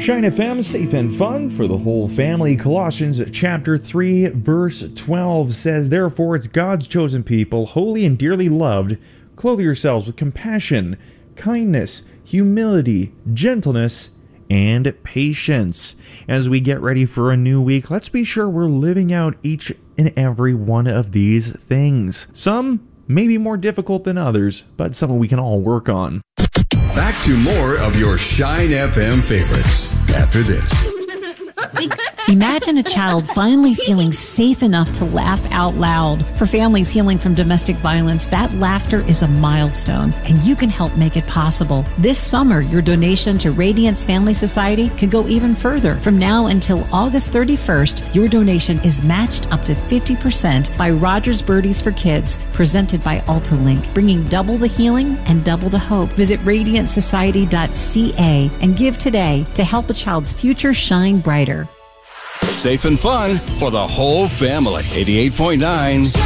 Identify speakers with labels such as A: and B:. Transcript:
A: Shine FM, safe and fun for the whole family. Colossians chapter 3, verse 12 says, "Therefore, as God's chosen people, holy and dearly loved, clothe yourselves with compassion, kindness, humility, gentleness, and patience." As we get ready for a new week, let's be sure we're living out each and every one of these things. Some may be more difficult than others, but something we can all work on.
B: Back to more of your Shine FM favorites after this.
C: Imagine a child finally feeling safe enough to laugh out loud. For families healing from domestic violence, that laughter is a milestone, and you can help make it possible. This summer, your donation to Radiance Family Society can go even further. From now until August 31st, your donation is matched up to 50% by Rogers Birdies for Kids, presented by AltaLink, bringing double the healing and double the hope. Visit radiantsociety.ca and give today to help a child's future shine brighter.
B: Safe and fun for the whole family. 88.9